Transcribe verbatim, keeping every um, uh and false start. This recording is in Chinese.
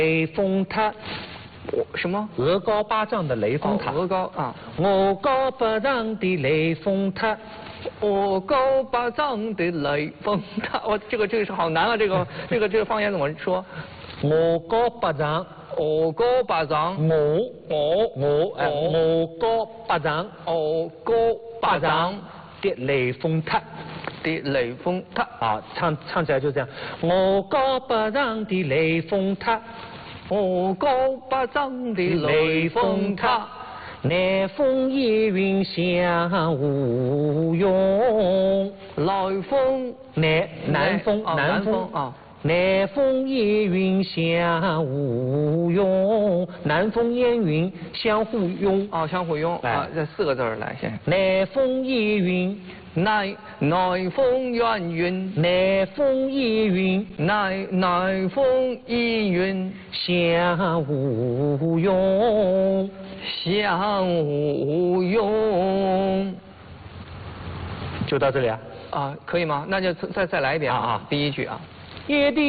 雷峰塔， 我什么？ 鹅高八丈的雷峰塔。 哦、鹅高啊， 我高八丈的雷峰塔。 我高八丈的雷峰塔，我这个这个是好难啊！这个这个这个方言怎么说？ 我高八丈， 我高八丈， 我我我哎，我高八丈， 我高八丈的雷峰塔的雷峰塔啊，唱唱起来就这样。我高八丈的雷峰塔， 我高八丈的雷峰塔。 南风夜云响无用， 来风南南风南风啊， 南风夜云响无用，南风烟云相互拥啊，相互拥啊，这四个字儿来先。 南风夜云， 南南风烟云， 南风夜云， 南南风烟云相互拥。 相互拥， 就到这里啊？ 啊，可以吗？那就再再来一遍啊啊！第一句啊， 野地。